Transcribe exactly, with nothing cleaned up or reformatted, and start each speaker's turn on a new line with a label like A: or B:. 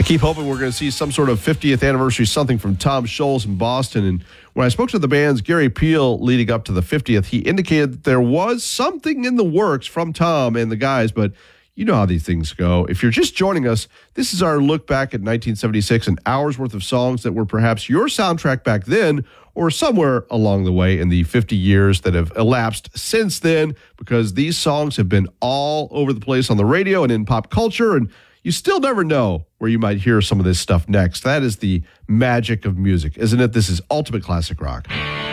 A: I keep hoping we're going to see some sort of fiftieth anniversary something from Tom Scholz in Boston. And when I spoke to the band's Gary Peel leading up to the fiftieth, he indicated that there was something in the works from Tom and the guys, but you know how these things go. If you're just joining us, this is our look back at nineteen seventy-six, an hour's worth of songs that were perhaps your soundtrack back then or somewhere along the way in the fifty years that have elapsed since then, because these songs have been all over the place on the radio and in pop culture, and you still never know where you might hear some of this stuff next. That is the magic of music, isn't it? This is Ultimate Classic Rock.